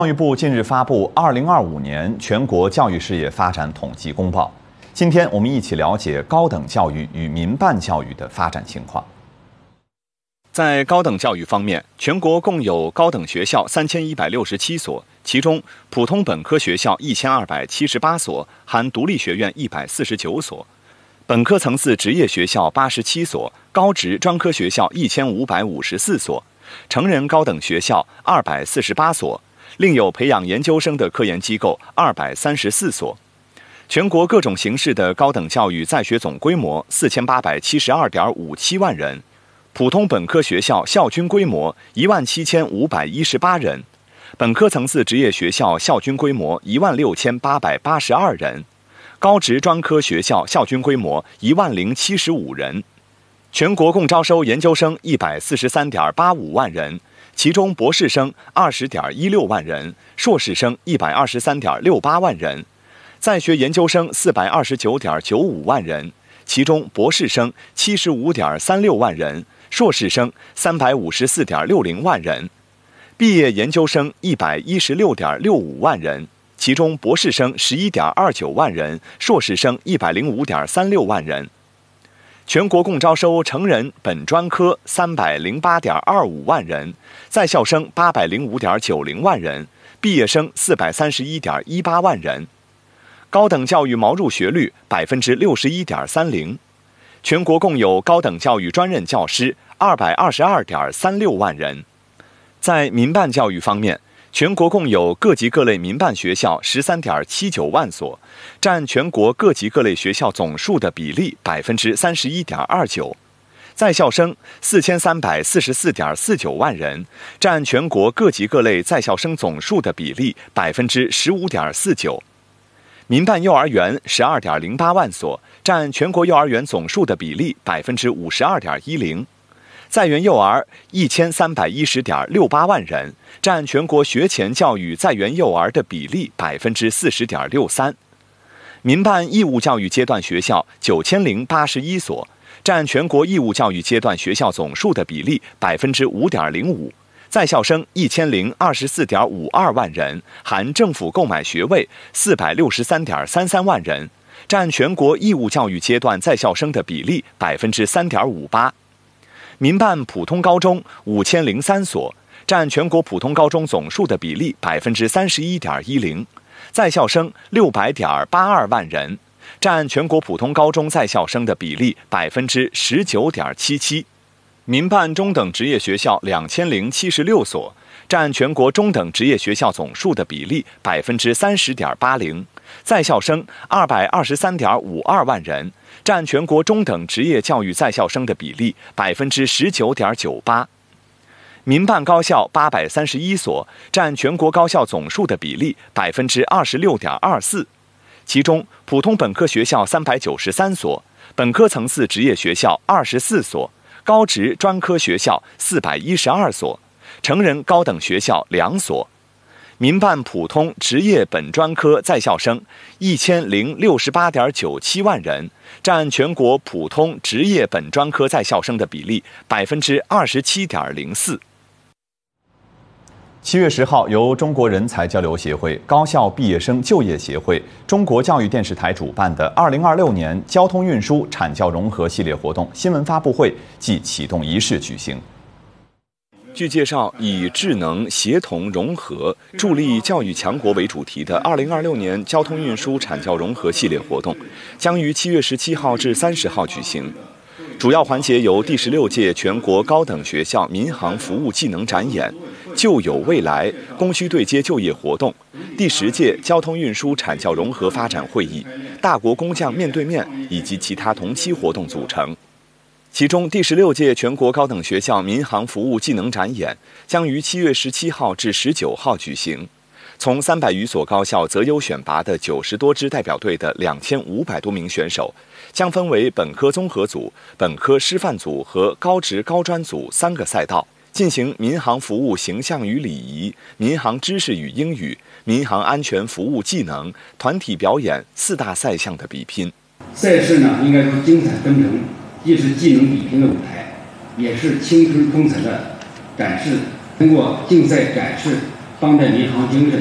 教育部近日发布2025年全国教育事业发展统计公报。今天我们一起了解高等教育与民办教育的发展情况。 在高等教育方面，全国共有高等学校3167所，其中普通本科学校1278所，含独立学院149所；本科层次职业学校87所，高职专科学校1554所，成人高等学校248所。另有培养研究生的科研机构234所，全国各种形式的高等教育在学总规模4872.57万人，普通本科学校校均规模17518人，本科层次职业学校校均规模16882人，高职专科学校校均规模10075人，全国共招收研究生143.85万人。其中博士生20.16万人，硕士生123.68万人，在学研究生429.95万人，其中博士生75.36万人，硕士生354.60万人，毕业研究生116.65万人，其中博士生11.29万人，硕士生105.36万人。全国共招收成人本专科308.25万人，在校生805.90万人，毕业生431.18万人。高等教育毛入学率61.30%，全国共有高等教育专任教师222.36万人。在民办教育方面，全国共有各级各类民办学校13.79万所，占全国各级各类学校总数的比例31.29%。在校生4344.49万人，占全国各级各类在校生总数的比例15.49%。民办幼儿园12.08万所，占全国幼儿园总数的比例52.10%。在园幼儿1310.68万人，占全国学前教育在园幼儿的比例40.63%。民办义务教育阶段学校9081所，占全国义务教育阶段学校总数的比例5.05%。在校生1024.52万人，含政府购买学位463.33万人，占全国义务教育阶段在校生的比例3.58%。民办普通高中5003所，占全国普通高中总数的比例31.10%，在校生600.82万人，占全国普通高中在校生的比例19.77%。民办中等职业学校2076所，占全国中等职业学校总数的比例30.80%，在校生223.52万人，占全国中等职业教育在校生的比例19.98%。民办高校831所，占全国高校总数的比例26.24%，其中普通本科学校393所，本科层次职业学校24所，高职专科学校412所，成人高等学校2所。民办普通职业本专科在校生1068.97万人，占全国普通职业本专科在校生的比例27.04%。 7月10号，由中国人才交流协会、高校毕业生就业协会、中国教育电视台主办的2026年交通运输产教融合系列活动新闻发布会暨启动仪式举行。 据介绍，以智能、协同、融合，助力教育强国为主题的2026年交通运输产教融合系列活动，将于7月17号至30号举行。主要环节由第16届全国高等学校民航服务技能展演、就有未来供需对接就业活动、第10届交通运输产教融合发展会议、大国工匠面对面以及其他同期活动组成。其中，第16届全国高等学校民航服务技能展演将于7月17号至19号举行。从300余所高校择优选拔的90多支代表队的2500多名选手，将分为本科综合组、本科师范组和高职高专组3个赛道，进行民航服务形象与礼仪、民航知识与英语、民航安全服务技能、团体表演4大赛项的比拼。 赛事呢，应该说精彩纷呈，既是技能比拼的舞台，也是青春风采的展示。通过竞赛展示当代民航经历的